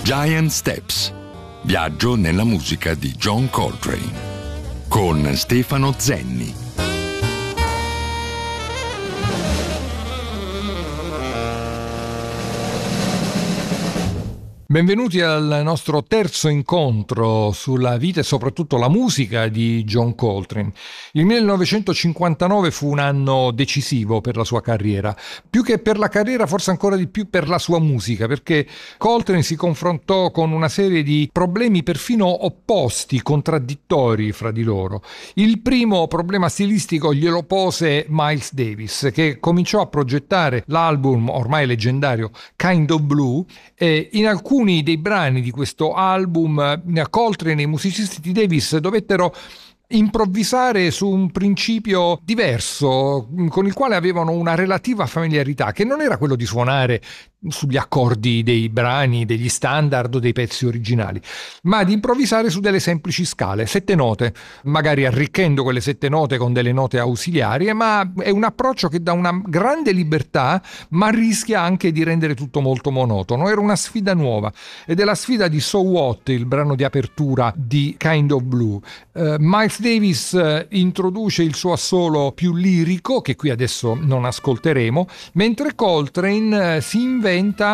Giant Steps. Viaggio nella musica di John Coltrane con Stefano Zenni. Benvenuti al nostro terzo incontro sulla vita e soprattutto la musica di John Coltrane. Il 1959 fu un anno decisivo per la sua carriera, più che per la carriera forse ancora di più per la sua musica, perché Coltrane si confrontò con una serie di problemi perfino opposti, contraddittori fra di loro. Il primo problema stilistico glielo pose Miles Davis, che cominciò a progettare l'album ormai leggendario Kind of Blue, e in alcuni dei brani di questo album Coltrane e i musicisti di Davis dovettero improvvisare su un principio diverso, con il quale avevano una relativa familiarità, che non era quello di suonare sugli accordi dei brani, degli standard o dei pezzi originali, ma di improvvisare su delle semplici scale, 7 note, magari arricchendo quelle 7 note con delle note ausiliarie, ma è un approccio che dà una grande libertà, ma rischia anche di rendere tutto molto monotono. Era una sfida nuova, ed è la sfida di So What, il brano di apertura di Kind of Blue. Miles Davis introduce il suo assolo più lirico, che qui adesso non ascolteremo, mentre Coltrane si inventa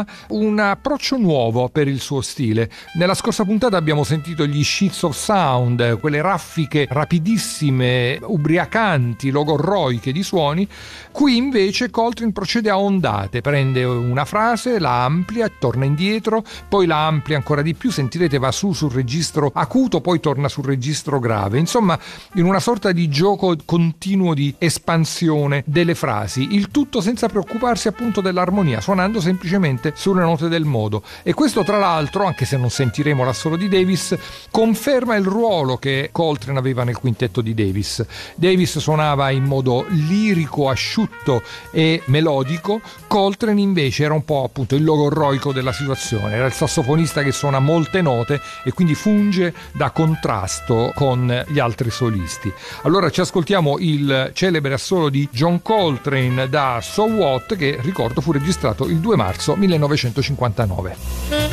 un approccio nuovo per il suo stile. Nella scorsa puntata abbiamo sentito gli sheets of sound, quelle raffiche rapidissime, ubriacanti, logorroiche di suoni. Qui invece Coltrane procede a ondate, prende una frase, la amplia, torna indietro, poi la amplia ancora di più, sentirete va sul registro acuto, poi torna sul registro grave. Insomma, in una sorta di gioco continuo di espansione delle frasi, il tutto senza preoccuparsi appunto dell'armonia, suonando semplicemente sulle note del modo. E questo, tra l'altro, anche se non sentiremo l'assolo di Davis, conferma il ruolo che Coltrane aveva nel quintetto di Davis. Davis suonava in modo lirico, asciutto e melodico. Coltrane invece era un po' appunto il logorroico della situazione, era il sassofonista che suona molte note e quindi funge da contrasto con gli altri solisti. Allora ci ascoltiamo il celebre assolo di John Coltrane da So What, che ricordo fu registrato il 2 marzo 1959.